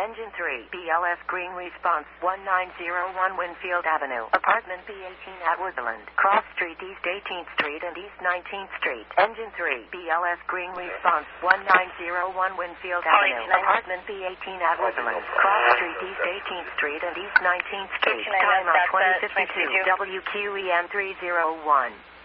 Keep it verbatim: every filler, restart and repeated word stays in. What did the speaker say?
Engine three, B L S Green Response, one nine zero one Winfield Avenue, Apartment B eighteen at Woodland, Cross Street, East eighteenth Street and East nineteenth Street. Engine three, B L S Green Response, one nine zero one Winfield Avenue, Apartment B eighteen at Woodland, Cross Street, East eighteenth Street and East nineteenth Street. Time out twenty fifty-two, W Q E M three zero one.